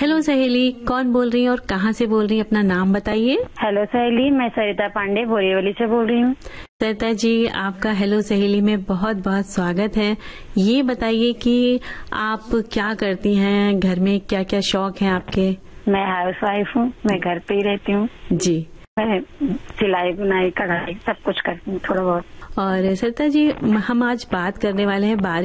Hello सहेली, कौन बोल रही है और कहाँ से बोल रही है? अपना नाम बताइए। हेलो सहेली, मैं सरिता पांडे बोरीवली से बोल रही हूँ। सरिता जी, आपका हेलो सहेली में बहुत बहुत स्वागत है। ये बताइए कि आप क्या करती हैं, घर में क्या क्या शौक हैं आपके? मैं हाउस वाइफ हूँ, मैं घर पे ही रहती हूँ जी। मैं सिलाई बुनाई कढ़ाई सब कुछ करती हूँ थोड़ा बहुत। और सरिता जी, हम आज बात करने वाले हैं बारिश